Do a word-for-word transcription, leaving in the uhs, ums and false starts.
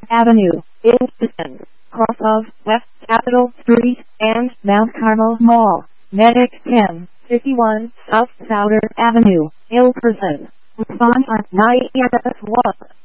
Avenue, Ilston, cross of West Capitol Street and Mount Carmel Mall, Medic ten fifty-one South Souder Avenue, Ilperson. Respond at nine one.